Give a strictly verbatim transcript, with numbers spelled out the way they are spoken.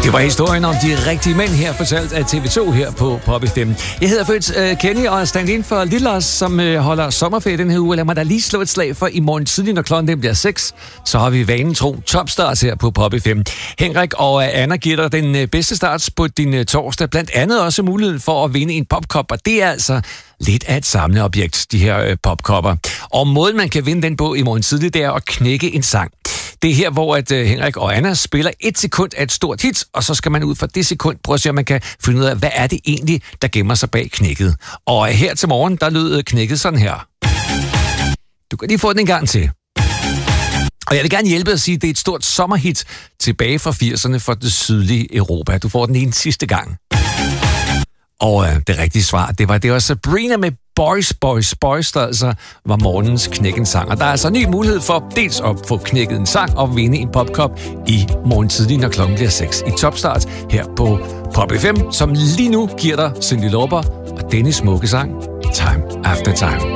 Det var historien om de rigtige mænd her, fortalt af T V to her på Pop F M. Jeg hedder Fritz uh, Kenny og er stand in for Lille Lars, som uh, holder sommerferie den her uge. Lad mig da lige slå et slag for i morgen tidlig, når klokken den bliver seks. Så har vi vanen tro topstars her på Pop F M. Henrik og Anna giver dig den uh, bedste start på din uh, torsdag. Blandt andet også muligheden for at vinde en popkop, og det er altså lidt af et samleobjekt, de her øh, popkopper. Og måden, man kan vinde den på i morgen tidlig, det er at knække en sang. Det er her, hvor at, øh, Henrik og Anna spiller et sekund af et stort hit, og så skal man ud fra det sekund prøve at se, om man kan finde ud af, hvad er det egentlig, der gemmer sig bag knækket. Og her til morgen, der lød knækket sådan her. Du kan lige få den en gang til. Og jeg vil gerne hjælpe at sige, at det er et stort sommerhit tilbage fra firserne for det sydlige Europa. Du får den en sidste gang. Og øh, det rigtige svar, det var, det var Sabrina med Boys, Boys, Boys, der altså var morgens knækken sang. Og der er altså en ny mulighed for dels at få knækket en sang og vinde en popkop i morgen tidlig, når klokken bliver seks i Topstart her på Pop F M, som lige nu giver dig Cyndi Lauper og denne smukke sang, Time After Time.